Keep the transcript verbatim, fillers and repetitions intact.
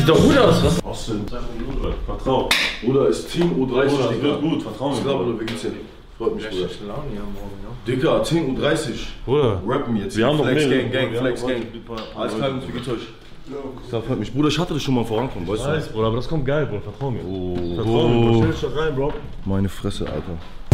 Sieht doch gut aus, was? Austin, vertrau. Bruder, ist Team U dreißig, Bruder, Digga. wird gut, vertrau mir. Ich glaube, du wirklich freut mich, Bruder. Laune hier morgen, ne? Digga, Team U dreißig. Bruder, Rappen jetzt. wir haben noch Flex mehrere. Gang, Gang, Wir Flex haben Gang. noch Alles klar, uns, wie geht's euch? Das freut mich. Bruder, ich hatte das schon mal vorankommen, weißt du? Nice, Bruder, aber das kommt geil, Bruder, vertrau mir. Oh, Vertrau mir, Bro. Stell dich doch rein, Bro. Meine Fresse, Alter.